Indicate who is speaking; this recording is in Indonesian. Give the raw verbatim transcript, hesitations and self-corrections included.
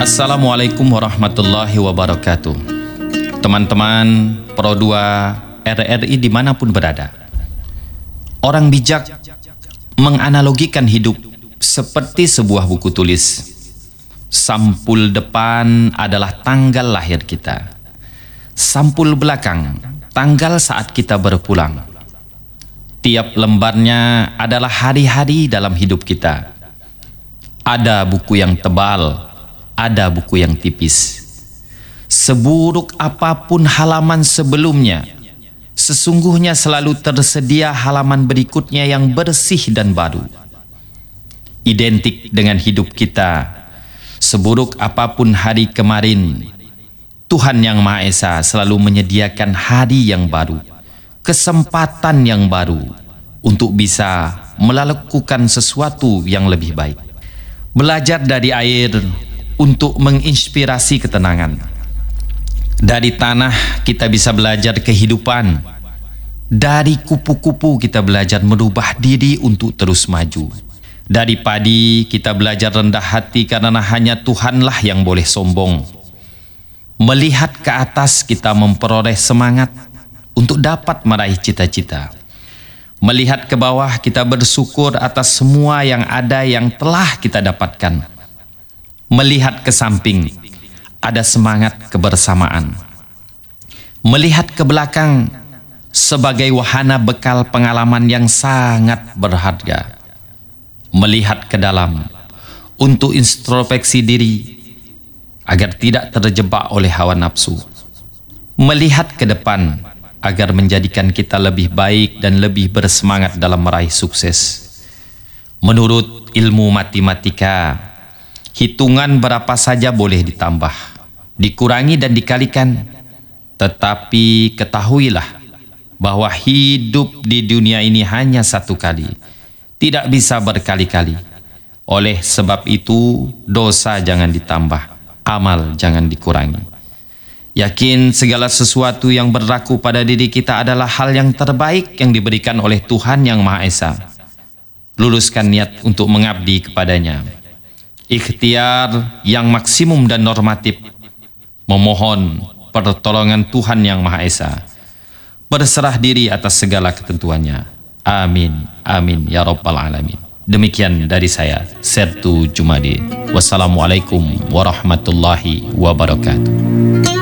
Speaker 1: Assalamualaikum warahmatullahi wabarakatuh. Teman-teman Pro dua R R I dimanapun berada, orang bijak menganalogikan hidup seperti sebuah buku tulis. Sampul depan adalah tanggal lahir kita, sampul belakang tanggal saat kita berpulang. Tiap lembarnya adalah hari-hari dalam hidup kita. Ada buku yang tebal, ada buku yang tipis. Seburuk apapun halaman sebelumnya, sesungguhnya selalu tersedia halaman berikutnya yang bersih dan baru. Identik dengan hidup kita, seburuk apapun hari kemarin, Tuhan Yang Maha Esa selalu menyediakan hari yang baru, kesempatan yang baru untuk bisa melakukan sesuatu yang lebih baik. Belajar dari air untuk menginspirasi ketenangan. Dari tanah kita bisa belajar kehidupan. Dari kupu-kupu kita belajar merubah diri untuk terus maju. Dari padi kita belajar rendah hati karena hanya Tuhanlah yang boleh sombong. Melihat ke atas kita memperoleh semangat untuk dapat meraih cita-cita. Melihat ke bawah kita bersyukur atas semua yang ada yang telah kita dapatkan. Melihat ke samping ada semangat kebersamaan. Melihat ke belakang sebagai wahana bekal pengalaman yang sangat berharga. Melihat ke dalam untuk introspeksi diri agar tidak terjebak oleh hawa nafsu. Melihat ke depan agar menjadikan kita lebih baik dan lebih bersemangat dalam meraih sukses. Menurut ilmu matematika, hitungan berapa saja boleh ditambah, dikurangi dan dikalikan. Tetapi ketahuilah bahwa hidup di dunia ini hanya satu kali, tidak bisa berkali-kali. Oleh sebab itu, dosa jangan ditambah, amal jangan dikurangi. Yakin segala sesuatu yang berlaku pada diri kita adalah hal yang terbaik yang diberikan oleh Tuhan Yang Maha Esa. Luluskan niat untuk mengabdi kepadanya. Ikhtiar yang maksimum dan normatif, memohon pertolongan Tuhan Yang Maha Esa. Berserah diri atas segala ketentuannya. Amin, amin, ya Rabbal Alamin. Demikian dari saya, Sertu Jumadi. Wassalamualaikum warahmatullahi wabarakatuh.